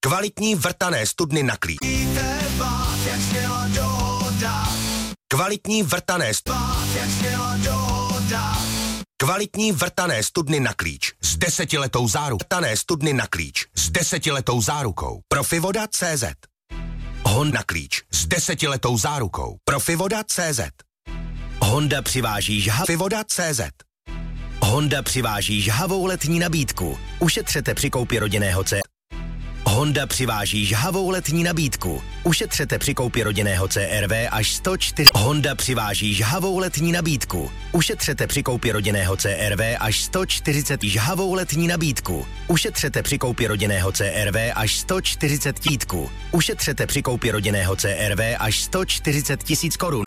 Kvalitní vrtané studny na klíč. Kvalitní vrtané Kvalitní vrtané studny na klíč s 10letou zárukou. Vrtané studny na klíč s 10letou zárukou. Profivoda.cz. Honda na klíč s 10letou zárukou. Profivoda.cz. Honda přiváží Profivoda.cz. Honda přiváží žhavou letní nabídku. Ušetřete při koupi rodinného Honda přiváží žhavou letní nabídku. Ušetřete při koupi rodinného CRV až 104. Honda přiváží žhavou letní nabídku. Ušetřete při koupi rodinného CRV až 140. Žhavou letní nabídku. Ušetřete při koupi rodinného CRV až 140 títku. Ušetřete při koupi rodinného CRV až 140 000 korun.